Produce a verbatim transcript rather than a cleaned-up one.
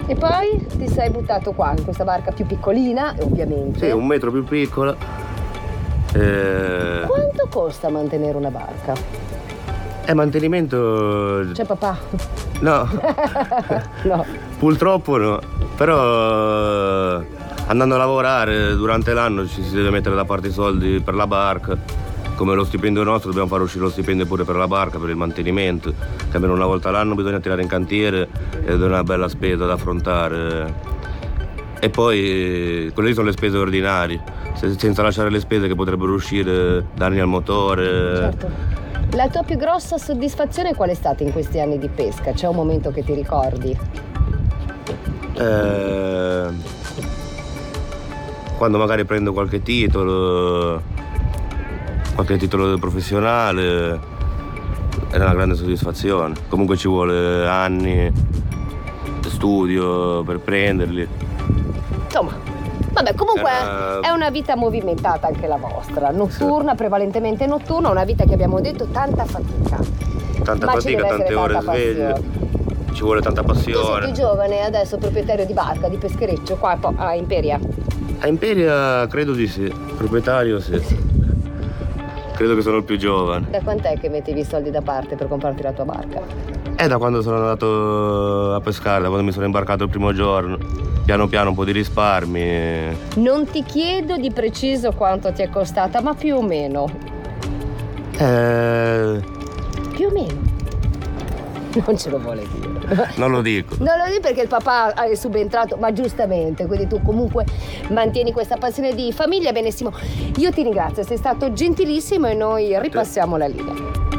E poi ti sei buttato qua, in questa barca più piccolina, ovviamente. Sì, un metro più piccola. Eh... Quanto costa mantenere una barca? Eh, mantenimento... C'è papà? No. No. Purtroppo no. Però andando a lavorare durante l'anno ci si deve mettere da parte i soldi per la barca. Come lo stipendio nostro dobbiamo fare uscire lo stipendio pure per la barca, per il mantenimento, che almeno una volta all'anno bisogna tirare in cantiere ed è una bella spesa da affrontare. E poi quelle lì sono le spese ordinarie, senza lasciare le spese che potrebbero uscire, danni al motore. Certo. La tua più grossa soddisfazione qual è stata in questi anni di pesca? C'è un momento che ti ricordi? Eh, quando magari prendo qualche titolo, qualche titolo professionale, è una grande soddisfazione. Comunque ci vuole anni di studio per prenderli. Insomma, vabbè, comunque Era... è una vita movimentata anche la vostra, notturna, sì. Prevalentemente notturna, una vita che abbiamo detto tanta fatica. Tanta Ma fatica, tante ore sveglie, ci vuole tanta passione. Tu sei più giovane, adesso proprietario di barca, di peschereccio, qua a Imperia? A Imperia credo di sì, proprietario sì. Credo che sono il più giovane. Da quant'è che mettevi i soldi da parte per comprarti la tua barca? È da quando sono andato a pescare, da quando mi sono imbarcato il primo giorno. Piano piano un po' di risparmi. Non ti chiedo di preciso quanto ti è costata, ma più o meno. Eh... Più o meno. Non ce lo vuole dire. Non lo dico. Non lo dico perché il papà è subentrato, ma giustamente, quindi tu comunque mantieni questa passione di famiglia, benissimo. Io ti ringrazio, sei stato gentilissimo e noi ripassiamo la linea.